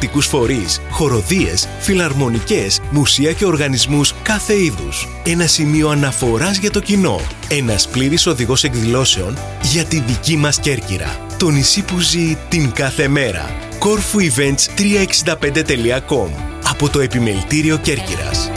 πολιτιστικούς φορείς, χοροδίες, φιλαρμονικές, μουσεία και οργανισμούς κάθε είδους. Ένα σημείο αναφοράς για το κοινό. Ένας πλήρης οδηγός εκδηλώσεων για τη δική μας Κέρκυρα. Το νησί που ζει την κάθε μέρα. Corfu Events 365.com από το Επιμελητήριο Κέρκυρας.